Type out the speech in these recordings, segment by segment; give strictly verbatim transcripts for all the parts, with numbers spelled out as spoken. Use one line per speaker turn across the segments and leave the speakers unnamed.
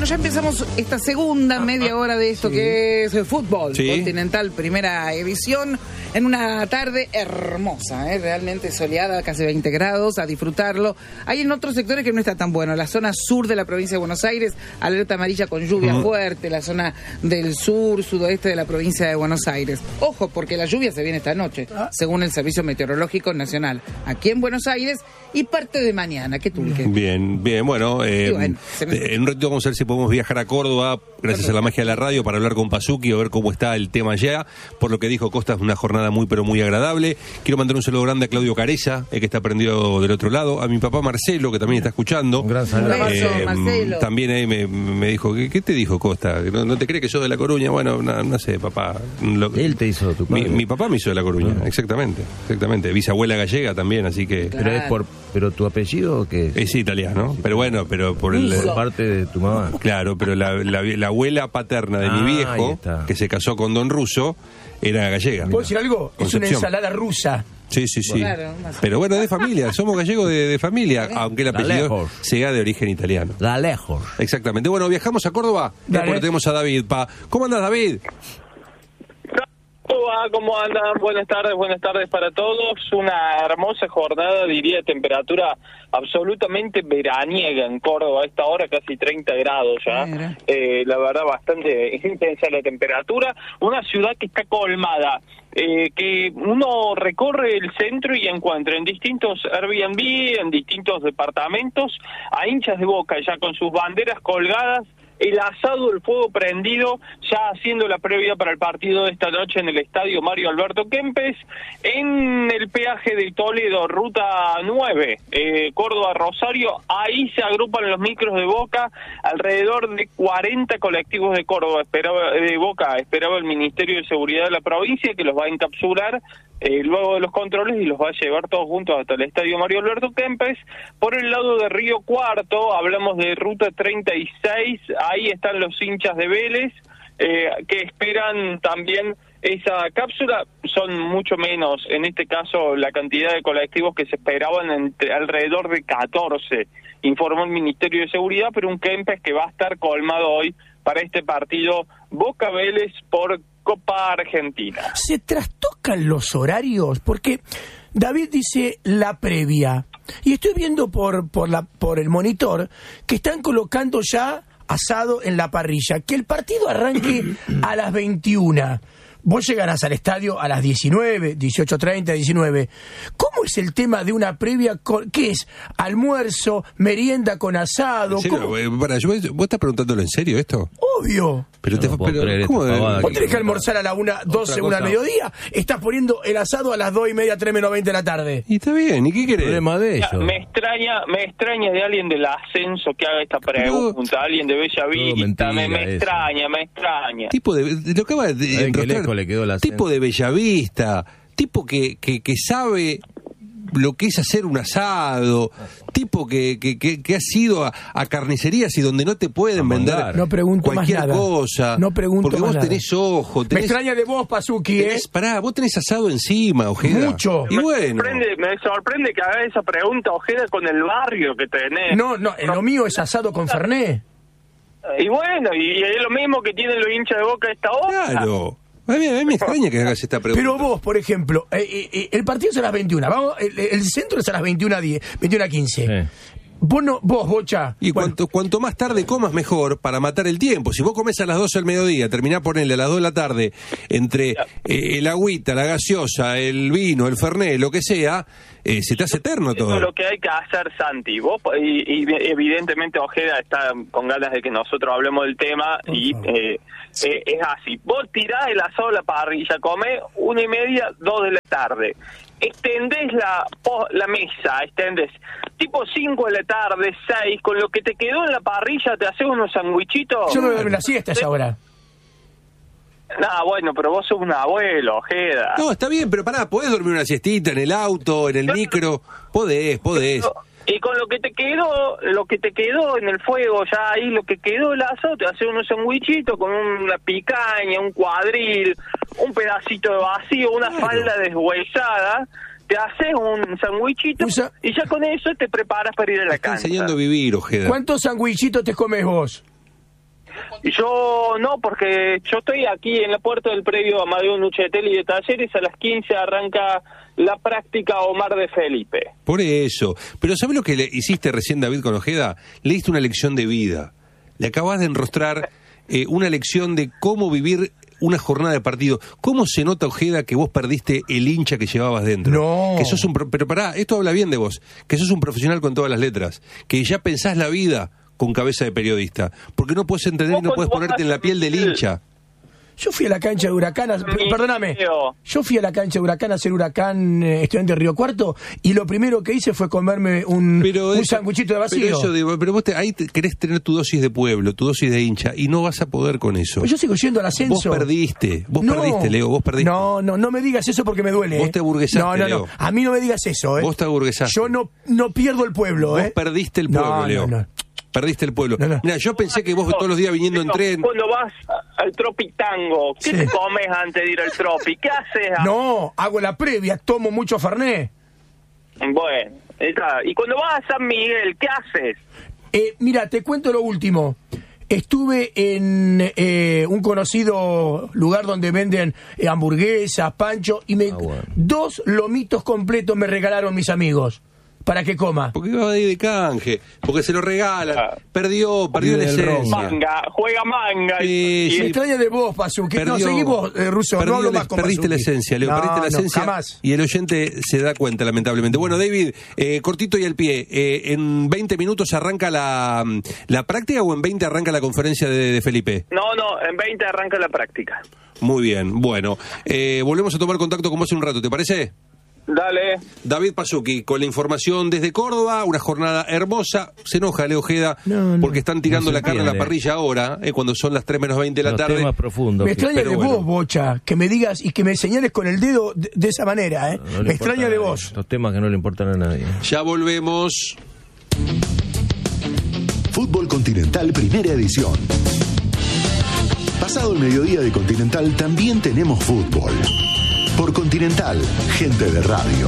ya empezamos esta segunda media hora de esto sí. que es el fútbol sí. continental, primera edición, en una tarde hermosa, ¿eh? realmente soleada, casi veinte grados, a disfrutarlo. Hay en otros sectores que no está tan bueno, la zona sur de la provincia de Buenos Aires, alerta amarilla con lluvia uh-huh. fuerte, la zona del sur, sudoeste de la provincia de Buenos Aires. Ojo, porque la lluvia se viene esta noche, según el Servicio Meteorológico Nacional, aquí en Buenos Aires y parte de mañana. ¿Qué tú, Miguel?
Bien, bien, bueno, eh, bueno me... en un ratito vamos a ver si podemos viajar a Córdoba, gracias a la magia de la radio, para hablar con Pazzucchi, a ver cómo está el tema allá. Por lo que dijo Costa, es una jornada muy, pero muy agradable. Quiero mandar un saludo grande a Claudio Careza, eh, que está prendido del otro lado, a mi papá Marcelo, que también está escuchando.
Un gran saludo.
Eh, Marcelo. También ahí me, me dijo, ¿qué, ¿qué te dijo Costa? ¿No, no te crees que sos de La Coruña? Bueno, no, no sé, papá. Lo,
Él te hizo tu padre.
Mi, mi papá me hizo de La Coruña, no. exactamente, exactamente. Bisabuela gallega también, así que...
Claro. Pero es por... ¿Pero tu apellido qué?
Es italiano, pero bueno, pero por el...
Por parte de tu mamá.
Claro, pero la, la, la abuela paterna de ah, mi viejo, que se casó con Don Russo, era gallega.
¿Puedo decir algo? Concepción. Es una ensalada rusa.
Sí, sí, sí. Claro, pero bueno, de familia, somos gallegos de, de familia, aunque el apellido sea de origen italiano.
La lejos.
Exactamente. Bueno, viajamos a Córdoba, porque tenemos a David. Pa. ¿Cómo andas, David?
¿Cómo andan? Buenas tardes, buenas tardes para todos. Una hermosa jornada, diría, temperatura absolutamente veraniega en Córdoba a esta hora, casi treinta grados ya. Eh, la verdad, bastante intensa la temperatura. Una ciudad que está colmada, eh, que uno recorre el centro y encuentra en distintos Airbnb, en distintos departamentos, a hinchas de Boca ya con sus banderas colgadas, el asado, el fuego prendido, ya haciendo la previa para el partido de esta noche en el estadio Mario Alberto Kempes, en el peaje de Toledo, ruta nueve, eh, Córdoba-Rosario. Ahí se agrupan los micros de Boca, alrededor de cuarenta colectivos de Córdoba, esperaba, de Boca, esperaba el Ministerio de Seguridad de la provincia, que los va a encapsular Eh, luego de los controles y los va a llevar todos juntos hasta el estadio Mario Alberto Kempes. Por el lado de Río Cuarto, hablamos de ruta treinta y seis, ahí están los hinchas de Vélez, eh, que esperan también esa cápsula. Son mucho menos, en este caso, la cantidad de colectivos que se esperaban, entre alrededor de catorce, informó el Ministerio de Seguridad, pero un Kempes que va a estar colmado hoy para este partido Boca Vélez por Copa Argentina.
¿Se trastocan los horarios? Porque David dice la previa, y estoy viendo por, por, la, por el monitor que están colocando ya asado en la parrilla, que el partido arranque a las veintiuna. Vos llegarás al estadio a las diecinueve, dieciocho treinta, diecinueve. ¿Cómo es el tema de una previa? Con, ¿qué es? ¿Almuerzo, merienda con asado?
¿En serio? Para, yo, ¿Vos estás preguntándolo en serio esto?
Obvio.
Pero te,
no
pero, ¿cómo de,
¿Vos tenés que almorzar a la una, doce, una al mediodía? Estás poniendo el asado a las dos y media, tres menos veinte de la tarde.
Y está bien, ¿y qué querés?
Problema de
ya,
eso.
Me extraña, me extraña de alguien del ascenso que haga esta pregunta, pero, alguien de Bella Vista, me, me extraña, me extraña.
Tipo de, de lo que acaba de enrostrar,
le quedó la
tipo de Bellavista, tipo que, que, que sabe lo que es hacer un asado, tipo que, que, que, que has ido a, a carnicerías y donde no te pueden vender
no pregunto
cualquier
más nada.
cosa,
no pregunto
porque
más
vos
nada.
tenés ojo, tenés,
me extraña de vos, Pazzucchi, ¿eh?
Pará, vos tenés asado encima, Ojeda.
Mucho.
Y
me
bueno.
Sorprende, me sorprende que hagas esa pregunta, Ojeda, con el barrio que tenés.
No, no, lo mío es asado con Fernet.
Y bueno, y es lo mismo que tienen los hinchas de Boca a esta hora.
Claro. A mí, a mí me extraña que hagas esta pregunta.
Pero vos, por ejemplo, eh, eh, el partido es a las veintiuna, vamos, el, el centro es a las veintiuna diez, veintiuna quince. Sí. Vos, no, vos, Bocha.
Y
bueno.
cuanto, cuanto más tarde comas, mejor, para matar el tiempo. Si vos comés a las doce del mediodía, terminás ponerle a las dos de la tarde, entre eh, el agüita, la gaseosa, el vino, el fernet, lo que sea, eh, se te hace eterno todo.
Eso es lo que hay que hacer, Santi. Vos, y, y evidentemente Ojeda está con ganas de que nosotros hablemos del tema, y eh, eh, es así. Vos tirás el asado a la parrilla, comés una y media, dos de la tarde. Extendés la, la mesa, extendés tipo cinco de la tarde, seis, con lo que te quedó en la parrilla, te haces unos sandwichitos.
Yo me voy a dormir la siesta a esa hora.
Nah, bueno, pero vos sos un abuelo, Ojeda.
No, está bien, pero pará, podés dormir una siestita en el auto, en el micro, podés, podés.
Y con lo que te quedó, lo que te quedó en el fuego, ya ahí lo que quedó el asado, te haces unos sandwichitos con una picaña, un cuadril, un pedacito de vacío, una claro. falda deshuesada, te haces un sandwichito o sea, y ya con eso te preparas para ir a la
está
cancha.
Enseñando a vivir, Ojeda.
¿Cuántos sandwichitos te comes vos?
Y yo no, porque yo estoy aquí en la puerta del predio Amadeo Nuchetelli de Talleres. A las quince arranca la práctica Omar de Felipe.
Por eso. Pero ¿sabes lo que le hiciste recién, David, con Ojeda? Le diste una lección de vida. Le acabas de enrostrar eh, una lección de cómo vivir una jornada de partido. ¿Cómo se nota, Ojeda, que vos perdiste el hincha que llevabas dentro?
No.
Que sos un pro- pero pará, esto habla bien de vos. Que sos un profesional con todas las letras. Que ya pensás la vida con cabeza de periodista. Porque no puedes entender y no puedes ponerte en la piel del hincha.
Yo fui a la cancha de Huracán, a, perdóname, yo fui a la cancha de Huracán a hacer Huracán eh, estudiante de Río Cuarto y lo primero que hice fue comerme un, un sanguchito de vacío.
Pero, eso digo, pero vos te, ahí te, querés tener tu dosis de pueblo, tu dosis de hincha y no vas a poder con eso.
Pues yo sigo yendo al ascenso.
Vos perdiste, vos
no,
perdiste, Leo, vos perdiste.
No, no, no me digas eso porque me duele.
Vos te aburguesaste,
No, no, no,
Leo.
a mí no me digas eso, ¿eh?
Vos te aburguesaste.
Yo no, no pierdo el pueblo,
vos
¿eh?
Vos perdiste el pueblo,
no,
Leo.
No, no.
Perdiste el pueblo.
No, no.
Mira, yo pensé que vos todos los días viniendo en tren...
Cuando vas al Tropitango, ¿qué
Sí.
te comes antes de ir al Tropi? ¿Qué haces?
No, hago la previa, tomo mucho Fernet.
Bueno, está. Y cuando vas a San Miguel, ¿qué haces?
Eh, mira, te cuento lo último. Estuve en eh, un conocido lugar donde venden eh, hamburguesas, pancho, y me
Ah, bueno.
dos lomitos completos me regalaron mis amigos para que coma.
Porque iba de canje, porque se lo regalan.
Ah.
Perdió, perdió la
Vive del
esencia.
Manga, juega manga.
Sí,
y,
sí.
Me extraña de vos, Pazuki. No, seguí vos, eh, Russo,
Perdió
no hablo
la-
más con
Perdiste la
Pazuki.
esencia, Leo,
No,
perdiste la
no,
esencia.
jamás.
Y el oyente se da cuenta, lamentablemente. Bueno, David, eh, cortito y al pie. Eh, ¿En veinte minutos arranca la, la práctica o en veinte arranca la conferencia de, de Felipe?
No, no, en veinte arranca la práctica.
Muy bien, bueno. Eh, volvemos a tomar contacto con vos en un rato, ¿te parece?
Dale.
David Pazuki, con la información desde Córdoba, una jornada hermosa. Se enoja Leo Ojeda
No, no.
porque están tirando
No se
la carne a la
entiende.
parrilla ahora, eh, cuando son las tres menos veinte de la
Los
tarde.
temas profundos.
Me extraña
pero
de
bueno.
vos, Bocha, que me digas y que me señales con el dedo de, de esa manera, ¿eh?
No le
me
importa
extraña
a
de
nadie.
vos.
Los temas que no le importan a nadie.
Ya volvemos.
Fútbol Continental Primera Edición. Pasado el mediodía de Continental también tenemos fútbol. Por Continental, gente de radio.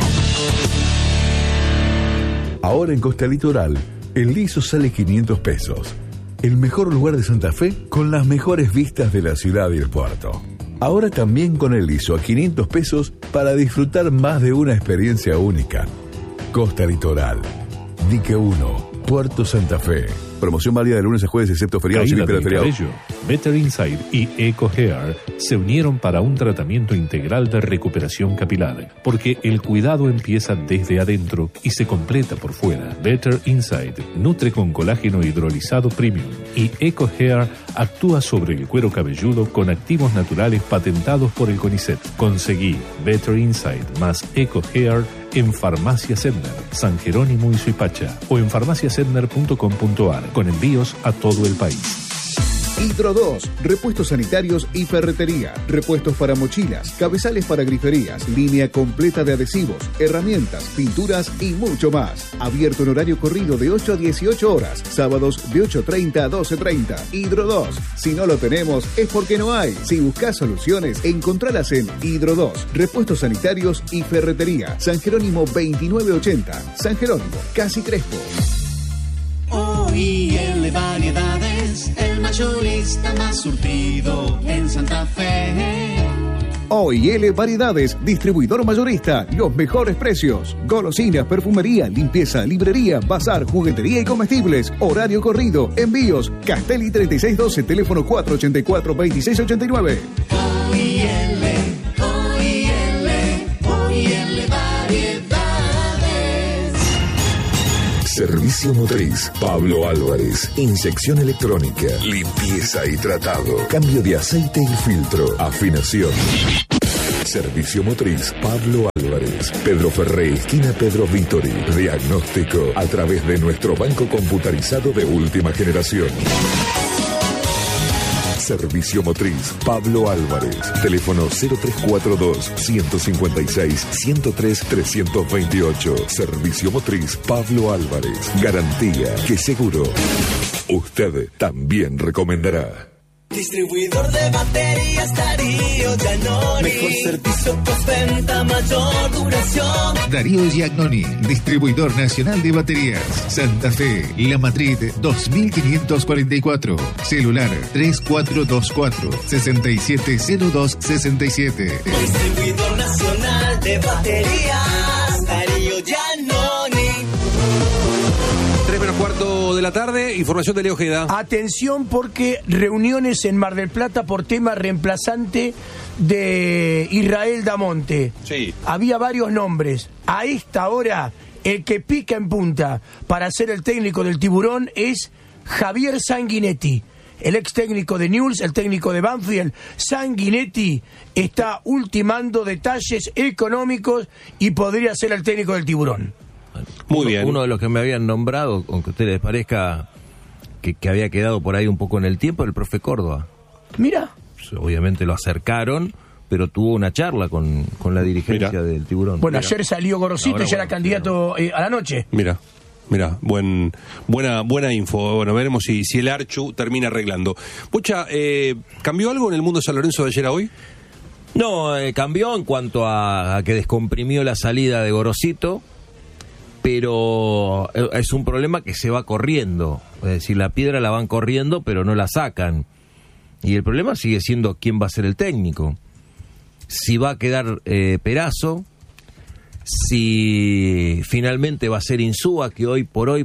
Ahora en Costa Litoral, el liso sale quinientos pesos. El mejor lugar de Santa Fe con las mejores vistas de la ciudad y el puerto. Ahora también con el liso a quinientos pesos para disfrutar más de una experiencia única. Costa Litoral, Dique uno, Puerto Santa Fe. Promoción válida de lunes a jueves excepto feriados y
Caída
víspera de
del
feriado.
cabello. Better Inside y Eco Hair se unieron para un tratamiento integral de recuperación capilar, porque el cuidado empieza desde adentro y se completa por fuera. Better Inside nutre con colágeno hidrolizado premium y Eco Hair actúa sobre el cuero cabelludo con activos naturales patentados por el CONICET. Conseguí Better Inside más Eco Hair en Farmacia Sedner, San Jerónimo y Suipacha, o en farmacia sedner punto com punto ar, con envíos a todo el país.
Hidro dos, repuestos sanitarios y ferretería, repuestos para mochilas, cabezales para griferías, línea completa de adhesivos, herramientas, pinturas y mucho más. Abierto en horario corrido de ocho a dieciocho horas, sábados de ocho treinta a doce treinta. Hidro dos, si no lo tenemos es porque no hay. Si buscas soluciones, encontralas en Hidro dos, repuestos sanitarios y ferretería. San Jerónimo veintinueve ochenta, San Jerónimo, Casi Crespo.
O I L Variedades, el mayorista más surtido en Santa Fe.
O I L Variedades, distribuidor mayorista, los mejores precios. Golosinas, perfumería, limpieza, librería, bazar, juguetería y comestibles. Horario corrido, envíos. Castelli treinta y seis doce, teléfono cuatro ochenta y cuatro, veintiséis ochenta y nueve.
O I L, O I L, O I L Variedades.
Servicio motriz, Pablo Álvarez. Inyección electrónica, limpieza y tratado. Cambio de aceite y filtro. Afinación. Servicio motriz, Pablo Álvarez. Pedro Ferré, esquina Pedro Vítori. Diagnóstico a través de nuestro banco computarizado de última generación. Servicio motriz, Pablo Álvarez. Teléfono cero tres cuatro dos, uno cinco seis, uno cero tres, tres dos ocho. Servicio motriz, Pablo Álvarez. Garantía que seguro usted también recomendará.
Distribuidor de baterías Darío Giannoni. Mejor servicio postventa, mayor duración.
Darío Giannoni, distribuidor nacional de baterías. Santa Fe, La Madrid dos mil quinientos cuarenta y cuatro. Celular tres cuatro dos cuatro, seis siete cero dos seis siete.
Distribuidor nacional de baterías Darío Giannoni.
tres menos cuarto de la tarde, información de Leo Ojeda.
Atención porque reuniones en Mar del Plata por tema reemplazante de Israel Damonte.
Sí.
Había varios nombres. A esta hora, el que pica en punta para ser el técnico del Tiburón es Javier Sanguinetti. El ex técnico de Newell's, el técnico de Banfield. Sanguinetti está ultimando detalles económicos y podría ser el técnico del Tiburón.
Muy bien.
Uno de los que me habían nombrado, aunque a ustedes les parezca que, que había quedado por ahí un poco en el tiempo, el profe Córdoba.
Mira.
Obviamente lo acercaron, pero tuvo una charla con, con la dirigencia Mira. del Tiburón.
Bueno,
Mira.
ayer salió Gorosito Ahora, y ya bueno, era candidato eh, a la noche.
Mira. Mira, buen, buena, buena info. Bueno, veremos si, si el Archu termina arreglando. Pucha, eh, ¿cambió algo en el mundo de San Lorenzo de ayer a hoy?
No, eh, cambió en cuanto a, a que descomprimió la salida de Gorosito, pero es un problema que se va corriendo. Es decir, la piedra la van corriendo, pero no la sacan. Y el problema sigue siendo quién va a ser el técnico. Si va a quedar eh, Perazo, si finalmente va a ser Insúa, que hoy por hoy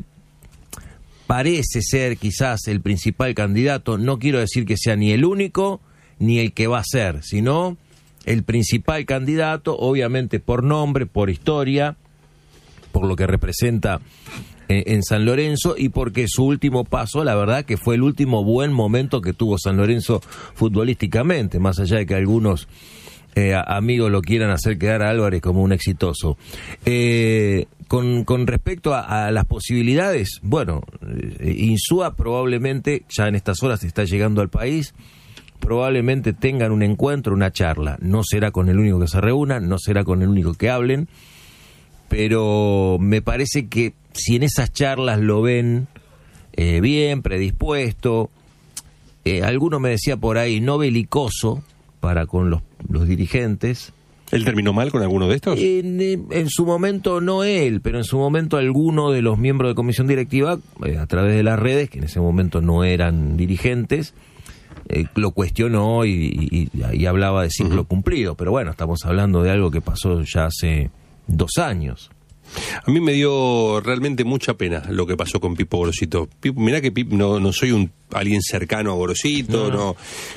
parece ser quizás el principal candidato. No quiero decir que sea ni el único ni el que va a ser, sino el principal candidato, obviamente por nombre, por historia, por lo que representa eh, en San Lorenzo y porque su último paso, la verdad que fue el último buen momento que tuvo San Lorenzo futbolísticamente, más allá de que algunos Eh, amigos lo quieran hacer quedar a Álvarez como un exitoso. Eh, con, con respecto a, a las posibilidades, bueno, eh, Insúa probablemente, ya en estas horas está llegando al país, probablemente tengan un encuentro, una charla. No será con el único que se reúnan, no será con el único que hablen, pero me parece que si en esas charlas lo ven eh, bien, predispuesto, eh, alguno me decía por ahí, no belicoso, para con los, los dirigentes.
¿Él terminó mal con alguno de estos?
En, en su momento no él, pero en su momento alguno de los miembros de comisión directiva, eh, a través de las redes, que en ese momento no eran dirigentes, eh, lo cuestionó y, y, y hablaba de ciclo uh-huh. cumplido. Pero bueno, estamos hablando de algo que pasó ya hace dos años.
A mí me dio realmente mucha pena lo que pasó con Pipo Gorosito. Pipo, mirá que Pipo, no, no soy un alguien cercano a Gorosito, no, no,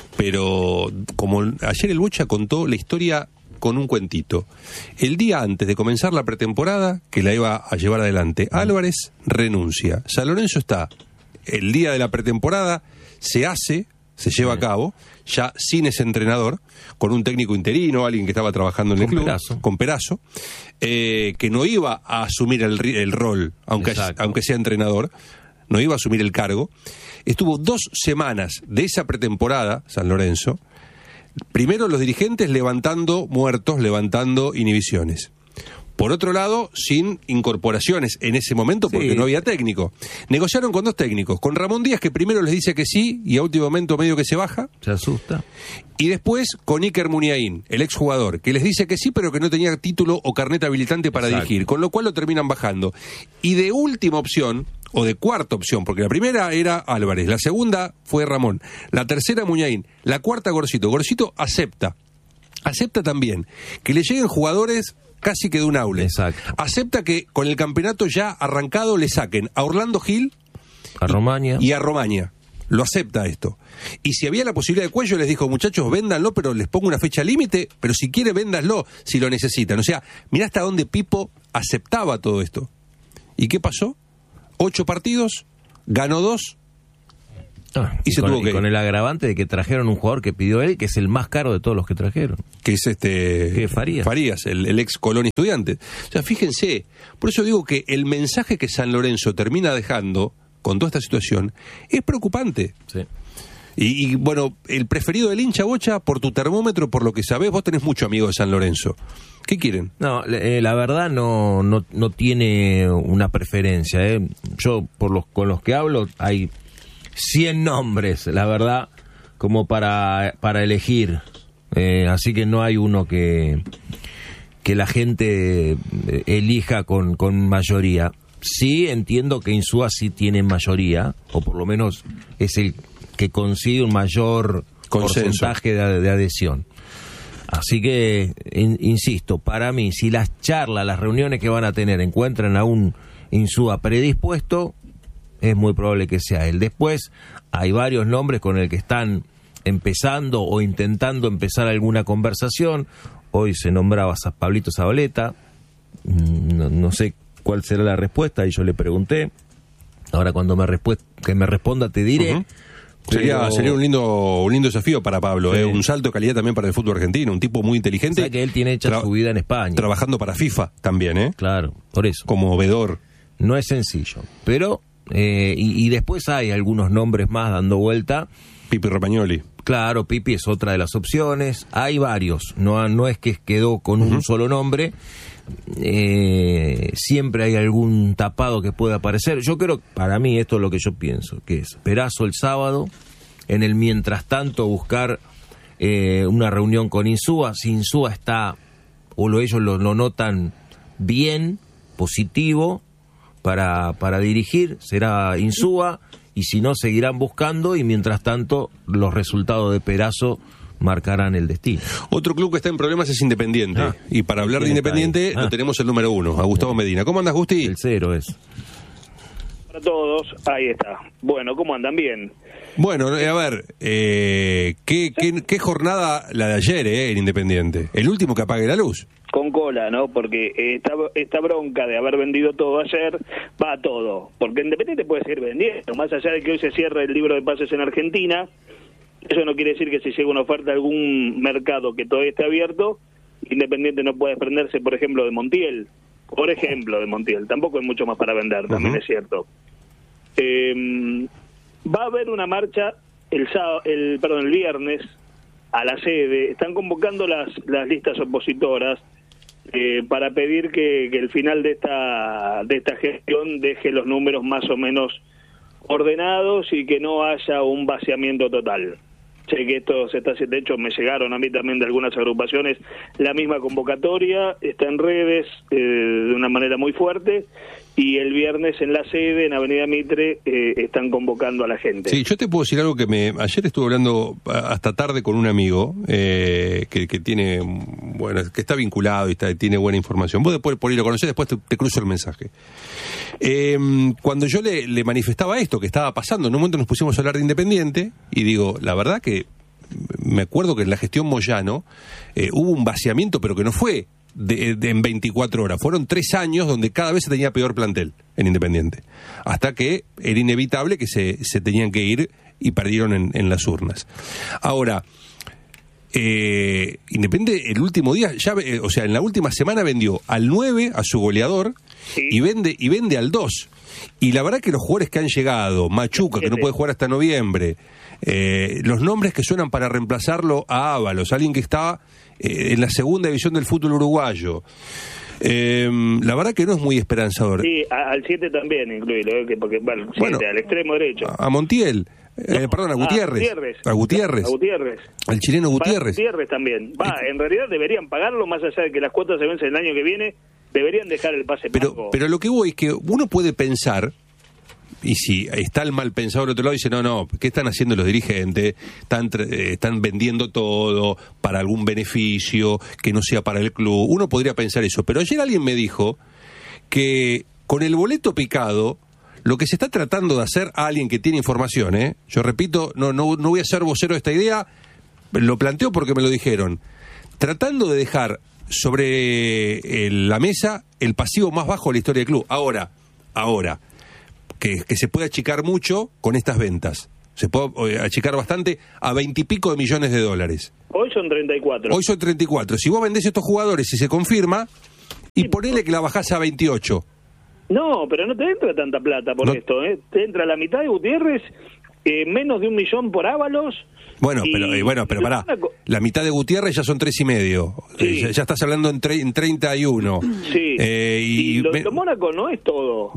pero como ayer el Bocha contó la historia con un cuentito. El día antes de comenzar la pretemporada, que la iba a llevar adelante, Álvarez renuncia. San Lorenzo está, el día de la pretemporada, se hace, se lleva a cabo, ya sin ese entrenador, con un técnico interino, alguien que estaba trabajando en el
con
club,
Perazo.
con Perazo, eh, que no iba a asumir el, el rol, aunque, aunque sea entrenador, no iba a asumir el cargo. Estuvo dos semanas de esa pretemporada, San Lorenzo, primero los dirigentes levantando muertos, levantando inhibiciones. Por otro lado, sin incorporaciones en ese momento porque sí. no había técnico. Negociaron con dos técnicos, con Ramón Díaz, que primero les dice que sí y a último momento medio que se baja.
Se asusta.
Y después con Iker Muniain, el exjugador, que les dice que sí, pero que no tenía título o carnet habilitante para Exacto. dirigir, con lo cual lo terminan bajando. Y de última opción, o de cuarta opción, porque la primera era Álvarez, la segunda fue Ramón, la tercera Muniain, la cuarta Gorosito. Gorosito acepta, acepta también que le lleguen jugadores casi que de un aule.
Exacto.
Acepta que con el campeonato ya arrancado le saquen a Orlando Gil
a Romaña.
y a Romaña. Lo acepta esto. Y si había la posibilidad de Cuello, les dijo, muchachos, véndanlo, pero les pongo una fecha límite, pero si quiere, véndanlo, si lo necesitan. O sea, mirá hasta dónde Pipo aceptaba todo esto. ¿Y qué pasó? Ocho partidos, ganó dos,
Ah, y,
y se
con,
tuvo que
y con el agravante de que trajeron un jugador que pidió él, que es el más caro de todos los que trajeron.
Que es este
que Farías,
Farías el, el ex Colón Estudiantes. O sea, fíjense, por eso digo que el mensaje que San Lorenzo termina dejando con toda esta situación es preocupante.
Sí.
Y, y bueno, el preferido del hincha, Bocha, por tu termómetro, por lo que sabés, vos tenés mucho amigo de San Lorenzo. ¿Qué quieren?
No, eh, la verdad no, no, no tiene una preferencia. Eh. Yo, por los con los que hablo, hay cien nombres, la verdad, como para, para elegir. Eh, así que no hay uno que, que la gente elija con, con mayoría. Sí entiendo que Insúa sí tiene mayoría, o por lo menos es el que consigue un mayor consenso, porcentaje de, de adhesión. Así que, in, insisto, para mí, si las charlas, las reuniones que van a tener encuentran a un Insúa predispuesto, es muy probable que sea él. Después hay varios nombres con el que están empezando o intentando empezar alguna conversación. Hoy se nombraba a Pablito Zabaleta, no, no sé cuál será la respuesta, y yo le pregunté. Ahora cuando me respu- que me responda te diré.
Uh-huh. Sería, pero... sería un lindo un lindo desafío para Pablo, sí. eh, un salto de calidad también para el fútbol argentino, un tipo muy inteligente.
O sea que él tiene hecha tra- su vida en España.
Trabajando para FIFA también, ¿eh?
Claro, por eso.
Como vedor.
No es sencillo, pero... Eh, y, y después hay algunos nombres más dando vuelta.
Pipi Romagnoli.
Claro, Pipi es otra de las opciones. Hay varios, no, no es que quedó con uh-huh. un solo nombre. Eh, siempre hay algún tapado que pueda aparecer. Yo creo, para mí, esto es lo que yo pienso, que es Perazo el sábado, en el mientras tanto buscar eh, una reunión con Insúa. Si Insúa está, o lo, ellos lo, lo notan bien, positivo, para, para dirigir, será Insúa, y si no, seguirán buscando, y mientras tanto, los resultados de Perazo marcarán el destino.
Otro club que está en problemas es Independiente, ah, y para hablar de Independiente ah. lo tenemos el número uno, a Gustavo Medina. ¿Cómo andas, Gusti?
El cero es.
Para todos, ahí está. Bueno, ¿cómo andan? Bien.
Bueno, a ver, eh, ¿qué, qué, qué jornada la de ayer eh, en Independiente? El último que apague la luz.
Con cola, ¿no? Porque esta, esta bronca de haber vendido todo ayer va a todo. Porque Independiente puede seguir vendiendo. Más allá de que hoy se cierre el libro de pases en Argentina, eso no quiere decir que si llega una oferta a algún mercado que todavía esté abierto, Independiente no puede desprenderse, por ejemplo, de Montiel. Por ejemplo, de Montiel. Tampoco hay mucho más para vender, también uh-huh. es cierto. Eh, va a haber una marcha el sábado, el perdón, el viernes a la sede. Están convocando las, las listas opositoras eh, para pedir que, que el final de esta de esta gestión deje los números más o menos ordenados y que no haya un vaciamiento total. Sé que esto se está haciendo, de hecho me llegaron a mí también de algunas agrupaciones la misma convocatoria, está en redes eh, de una manera muy fuerte, y el viernes en la sede, en Avenida Mitre, eh, están convocando a la gente.
Sí, yo te puedo decir algo que me... Ayer estuve hablando hasta tarde con un amigo eh, que, que tiene, bueno, que está vinculado y está, tiene buena información. Vos después por ahí lo conocés, después te, te cruzo el mensaje. Eh, cuando yo le, le manifestaba esto que estaba pasando, en un momento nos pusimos a hablar de Independiente, y digo, la verdad que me acuerdo que en la gestión Moyano eh, hubo un vaciamiento, pero que no fue de, de, en veinticuatro horas. Fueron tres años donde cada vez se tenía peor plantel en Independiente. Hasta que era inevitable que se, se tenían que ir y perdieron en, en las urnas. Ahora, eh, Independiente el último día, ya, eh, o sea, en la última semana vendió al nueve, a su goleador, sí. y vende y vende al dos. Y la verdad que los jugadores que han llegado, Machuca, que no puede jugar hasta noviembre, eh, los nombres que suenan para reemplazarlo a Ábalos, alguien que está eh, en la segunda división del fútbol uruguayo. Eh, la verdad que no es muy esperanzador.
Sí, a, al siete también incluirlo, ¿eh? porque bueno, siete, bueno, al extremo derecho.
A, a Montiel, no, eh, perdón, a Gutiérrez.
A Gutiérrez.
A Gutiérrez.
A Gutiérrez.
Al chileno Gutiérrez.
Para Gutiérrez también. Va, en realidad deberían pagarlo, más allá de que las cuotas se vencen el año que viene, deberían dejar el pase
pero,
pago.
Pero lo que voy es que uno puede pensar, y si está el mal pensado del otro lado, dice, no, no, ¿qué están haciendo los dirigentes? Están, eh, están vendiendo todo para algún beneficio que no sea para el club. Uno podría pensar eso, pero ayer alguien me dijo que con el boleto picado, lo que se está tratando de hacer a alguien que tiene información, ¿eh? Yo repito, no, no, no voy a ser vocero de esta idea, lo planteo porque me lo dijeron, tratando de dejar sobre el, la mesa el pasivo más bajo de la historia del club. Ahora, ahora, que, que se puede achicar mucho con estas ventas. Se puede achicar bastante a veintipico de millones de dólares.
Hoy son treinta y cuatro.
Hoy son treinta y cuatro. Si vos vendés estos jugadores y se confirma, y sí, ponele que la bajás a veintiocho.
No, pero no te entra tanta plata por no. esto, ¿eh? Te entra la mitad de Gutiérrez, eh, menos de un millón por Ábalos.
Bueno, y, pero eh, bueno, pero pará, la mitad de Gutiérrez ya son tres y medio. Sí. Ya, ya estás hablando en, tre- en treinta y uno.
Sí.
Eh, y
y lo
me...
de Mónaco no es todo.